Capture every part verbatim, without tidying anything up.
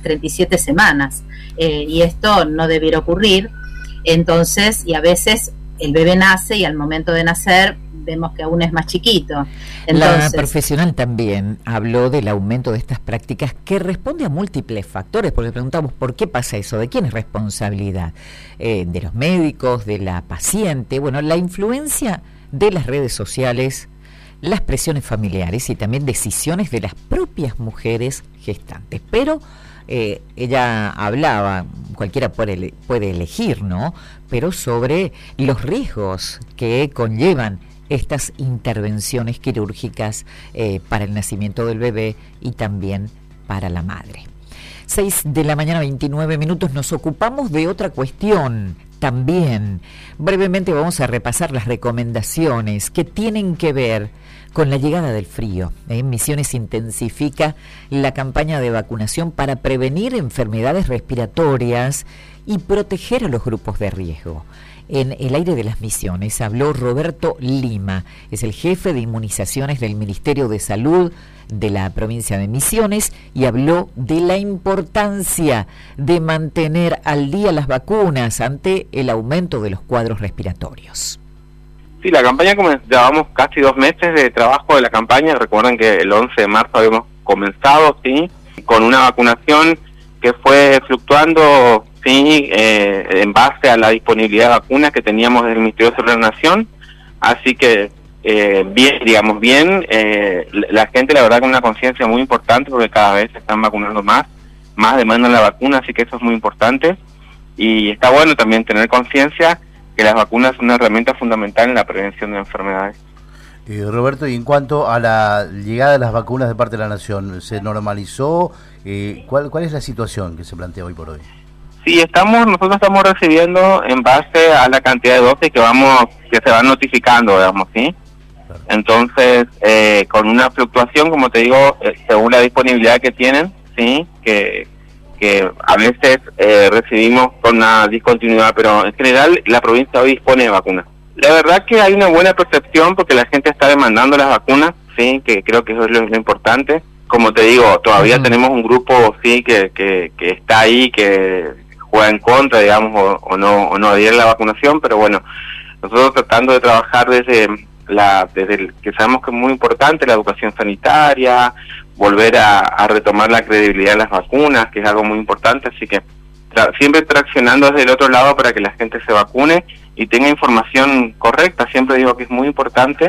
treinta y siete semanas, eh, y esto no debiera ocurrir. Entonces, y a veces el bebé nace y al momento de nacer vemos que aún es más chiquito. Entonces, la profesional también habló del aumento de estas prácticas que responde a múltiples factores, porque preguntamos por qué pasa eso, de quién es responsabilidad, eh, de los médicos, de la paciente, bueno, la influencia de las redes sociales, las presiones familiares y también decisiones de las propias mujeres gestantes. Pero eh, ella hablaba, cualquiera puede, puede elegir, ¿no? Pero sobre los riesgos que conllevan estas intervenciones quirúrgicas eh, para el nacimiento del bebé y también para la madre. seis de la mañana, veintinueve minutos, nos ocupamos de otra cuestión también. Brevemente vamos a repasar las recomendaciones que tienen que ver con la llegada del frío. En Misiones intensifica la campaña de vacunación para prevenir enfermedades respiratorias y proteger a los grupos de riesgo. En el aire de las Misiones habló Roberto Lima, es el jefe de inmunizaciones del Ministerio de Salud de la provincia de Misiones, y habló de la importancia de mantener al día las vacunas ante el aumento de los cuadros respiratorios. Sí, la campaña, llevamos casi dos meses de trabajo de la campaña. Recuerden que el once de marzo habíamos comenzado, sí, con una vacunación que fue fluctuando, sí, eh, en base a la disponibilidad de vacunas que teníamos del Ministerio de Salud de la Nación. Así que, eh, bien, digamos, bien, eh, la gente, la verdad, con una conciencia muy importante, porque cada vez se están vacunando más, más demandan la vacuna, así que eso es muy importante. Y está bueno también tener conciencia que las vacunas son una herramienta fundamental en la prevención de enfermedades. Eh, Roberto, y en cuanto a la llegada de las vacunas de parte de la Nación, ¿se normalizó? Eh, ¿cuál, ¿Cuál es la situación que se plantea hoy por hoy? Sí, estamos, nosotros estamos recibiendo en base a la cantidad de dosis que vamos, que se van notificando, digamos, ¿sí? Claro. Entonces, eh, con una fluctuación, como te digo, eh, según la disponibilidad que tienen, ¿sí? Que que a veces eh, recibimos con una discontinuidad, pero en general la provincia hoy dispone de vacunas. La verdad que hay una buena percepción porque la gente está demandando las vacunas, sí, que creo que eso es lo, lo importante. Como te digo, todavía uh-huh. tenemos un grupo, sí, que, que, que está ahí, que juega en contra, digamos, o, o no o no adhiere a la vacunación, pero bueno, nosotros tratando de trabajar desde la desde el que sabemos que es muy importante, la educación sanitaria, volver a, a retomar la credibilidad de las vacunas, que es algo muy importante, así que tra- siempre traccionando desde el otro lado para que la gente se vacune y tenga información correcta. Siempre digo que es muy importante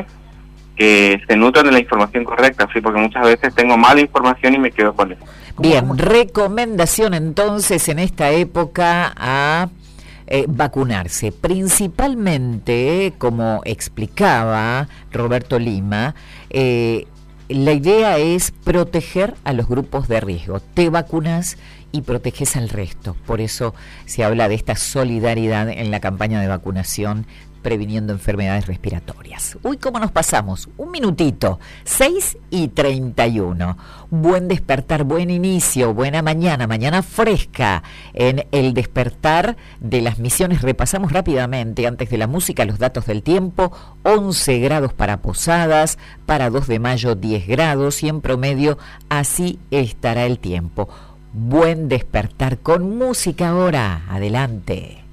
que se nutran de la información correcta, ¿sí? Porque muchas veces tengo mala información y me quedo con eso. Bien, recomendación entonces en esta época a eh, vacunarse, principalmente, como explicaba Roberto Lima, eh, la idea es proteger a los grupos de riesgo. Te vacunas y proteges al resto. Por eso se habla de esta solidaridad en la campaña de vacunación previniendo enfermedades respiratorias. Uy, ¿cómo nos pasamos? Un minutito, seis y treinta y uno. Buen despertar, buen inicio, buena mañana, mañana fresca en el despertar de las Misiones. Repasamos rápidamente, antes de la música, los datos del tiempo. once grados para Posadas, para dos de mayo diez grados y en promedio así estará el tiempo. Buen despertar con música ahora. Adelante.